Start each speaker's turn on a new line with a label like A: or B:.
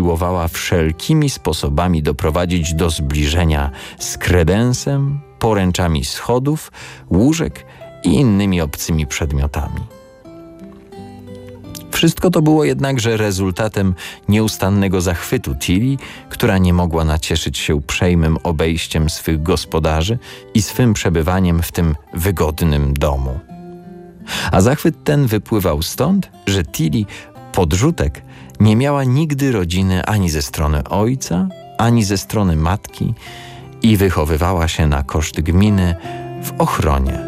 A: usiłowała wszelkimi sposobami doprowadzić do zbliżenia z kredensem, poręczami schodów, łóżek i innymi obcymi przedmiotami. Wszystko to było jednakże rezultatem nieustannego zachwytu Tilly, która nie mogła nacieszyć się uprzejmym obejściem swych gospodarzy i swym przebywaniem w tym wygodnym domu. A zachwyt ten wypływał stąd, że Tilly, podrzutek, nie miała nigdy rodziny ani ze strony ojca, ani ze strony matki i wychowywała się na koszt gminy w ochronie